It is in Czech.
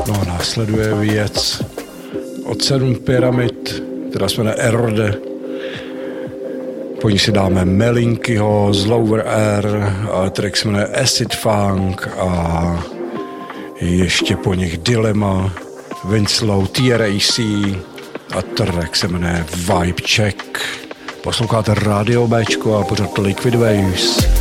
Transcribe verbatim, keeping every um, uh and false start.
No a následuje věc od sedm pyramid, která se jmenuje Erode. Po ní si dáme Melinkyho z Lower Air, a track se jmenuje Acid Funk a ještě po nich Dilemma, Winslow, T R A C a track se jmenuje Vibe Check. Posloucháte Radio Bčko a pořád Liquid Waves.